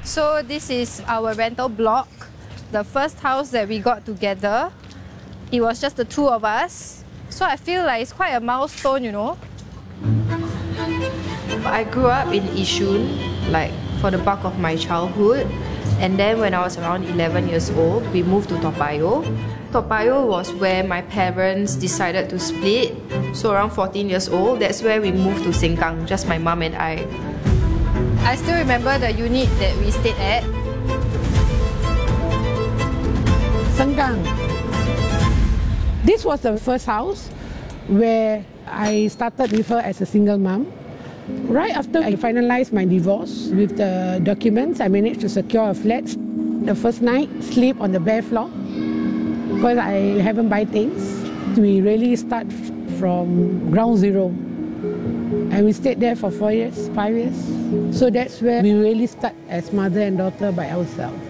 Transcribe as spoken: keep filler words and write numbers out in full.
So this is our rental block, the first house that we got together. It was just the two of us. So I feel like it's quite a milestone, you know. I grew up in Yishun, like for the bulk of my childhood. And then when I was around eleven years old, we moved to Toa Payoh. Toa Payoh was where my parents decided to split. So around fourteen years old, that's where we moved to Sengkang, just my mum and I. I still remember the unit that we stayed at. Sengkang. This was the first house where I started with her as a single mom. Right after I finalized my divorce with the documents, I managed to secure a flat. The first night, sleep on the bare floor because I haven't buy things. We really start from ground zero. And we stayed there for four years, five years. So that's where we really start as mother and daughter by ourselves.